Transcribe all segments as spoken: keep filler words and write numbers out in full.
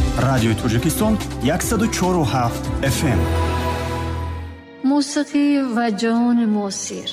радиои Тоҷикистон صد و چهار و هفت اف ام. موسیقی و جان موسیر.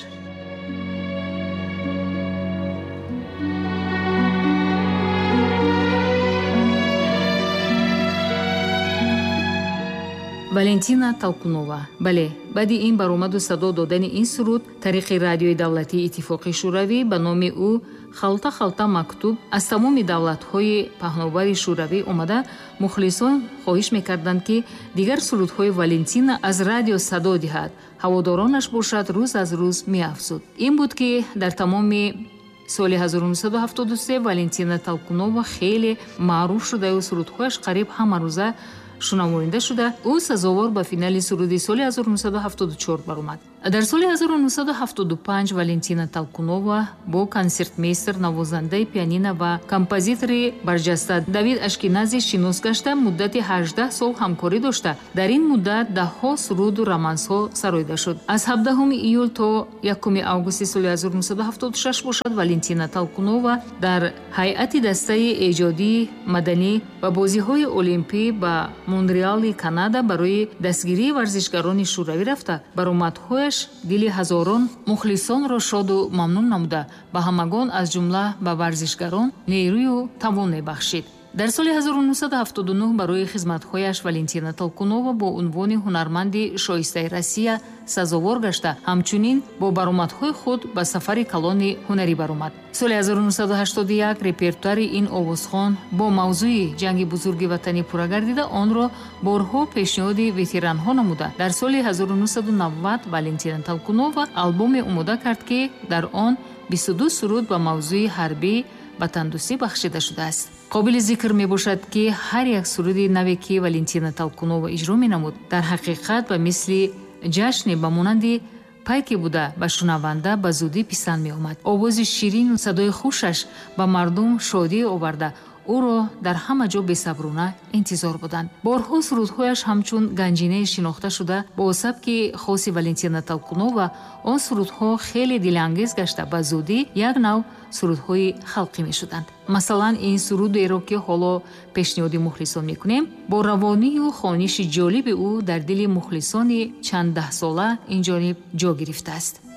валентина талкунова. бале, баъди ин баромаду садо додани ин суруд тариқи радиои давлатии иттифоқи шӯравӣ ба номи ӯ халта халта мактуб аз тамоми давлатҳои паҳновари шӯравӣ омада, мухлисон хоҳиш мекарданд ки дигар сурудҳои валентина аз радио садо диҳад, ҳаводоронаш бошад рӯз аз рӯз меафзуд. ин буд ки дар тамоми соли ҳазору нуҳсаду ҳафтоду се валентина талкунова хеле маъруф шудаю сурудҳояш қариб ҳама рӯза шунавоида шуда, ӯ сазовор ба финали суруди соли ҳазору нуҳсаду ҳафтоду чор баромад. дар соли ҳазору нуҳсаду ҳафтоду панҷ валентина талкунова бо консертмейстер, навозандаи пианино ва композитори барҷаста Давид Ашкинази шинос гашта муддати ҳаждаҳ сол ҳамкорӣ дошта. дар ин муддат даҳҳо суруду романсҳо сароида шуд. аз ҳабдаҳуми июл то якуми августи соли ҳазору нуҳсаду ҳафтоду шаш бошад, валентина талкунова дар ҳайати дастаи эҷодии маданӣ ва бозиҳои олимпӣ ба Монреали, Канада барои дастгирии варзишгарони шӯравӣ рафта, баромадҳояш дили ҳазорон мухлисонро шоду мамнун намуда, ба ҳамагон аз ҷумла ба варзишгарон нерӯю тавон мебахшид. дар соли ҳазору нуҳсаду ҳафтоду нӯҳ барои хизматҳояш валентина талкунова бо унвони ҳунарманди шоистаи Россия сазовор гашта, ҳамчунин бо баромадҳои худ ба сафари калони ҳунарӣ баромад. соли ҳазору нуҳсаду ҳаштоду як репертуари ин овозхон бо мавзӯи ҷанги бузурги ватанӣ пурра гардида, онро борҳо пешниҳоди ветеранҳо намуда. дар соли ҳазору нуҳсаду навад валентина талкунова албоме омода кард ки дар он бисту ду суруд ба мавзӯи ҳарбӣ ватандӯстӣ бахшида шудааст. қобили зикр мебошад ки ҳар як суруди наве ки валентина талкунова иҷро менамуд, дар ҳақиқат ба мисли ҷашне ба монанди пайке буда ба шунаванда ба зудӣ писанд меомад. овози ширину садои хушаш ба мардум шодӣ оварда, ӯро дар ҳама ҷо бесаброна интизор буданд. борҳо сурудҳояш ҳамчун ганҷинае шинохта шуда, бо сабки хоси валентина талкунова он сурудҳо хеле дилангез гашта ба зудӣ як нав сурудҳои халқӣ мешуданд. масалан, ин сурудеро ки ҳоло пешниҳоди мухлисон мекунем, бо равонию хониши ҷолиби ӯ дар дили мухлисони чанд даҳсола инҷониб ҷо гирифтааст.